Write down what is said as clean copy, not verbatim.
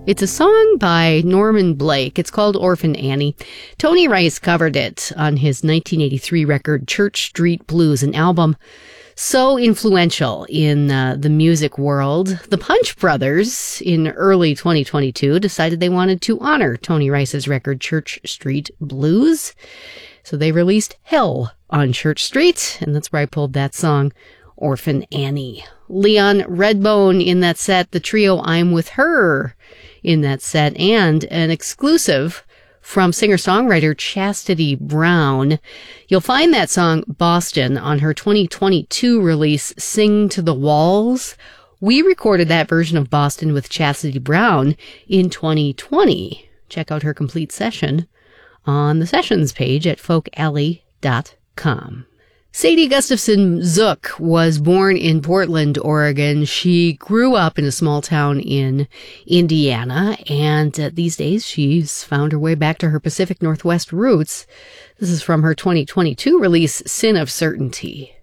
It's a song by Norman Blake. It's called Orphan Annie. Tony Rice covered it on his 1983 record Church Street Blues, an album so influential in the music world. The Punch Brothers, in early 2022, decided they wanted to honor Tony Rice's record Church Street Blues. So they released Hell on Church Street, and that's where I pulled that song, Orphan Annie. Leon Redbone in that set, the trio I'm With Her in that set, and an exclusive from singer-songwriter Chastity Brown. You'll find that song, Boston, on her 2022 release, Sing to the Walls. We recorded that version of Boston with Chastity Brown in 2020. Check out her complete session on the sessions page at folkalley.com. Sadie Gustafson Zook was born in Portland, Oregon. She grew up in a small town in Indiana, and these days she's found her way back to her Pacific Northwest roots. This is from her 2022 release, Sin of Certainty.